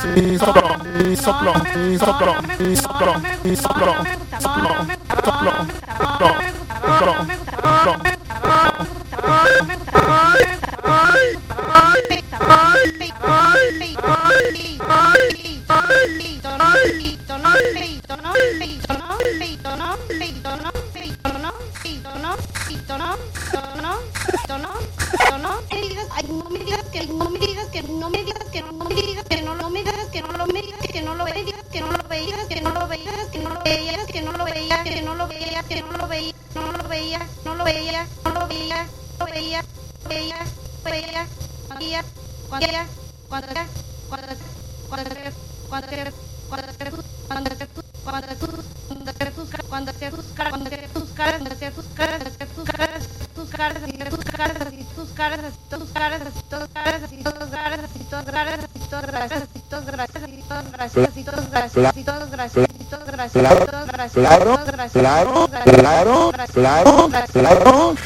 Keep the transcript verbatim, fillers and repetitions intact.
y soplo, y soplo, y soplo, y soplo, y soplo, soplo, soplo, soplo, soplo, Ay, no me digas que no me digas que no me digas que no me digas que no lo me digas que no lo me digas que no lo veías que no lo veías que no lo veías que no lo veías que no lo veías que no lo veías que no lo veías no lo veías no lo veías no lo veías no lo veías veías veías veías cuando cuando cuando cuando cuando cuando cuando cuando tus cuando se tus caras cuando se tus caras cuando se tus caras tus caras tus caras y tus caras y tus caras tus caras tus caras y tus caras y tus caras y tus gracias y tus gracias y tus gracias y tus gracias y tus gracias y tus gracias claro, claro, claro, claro, claro.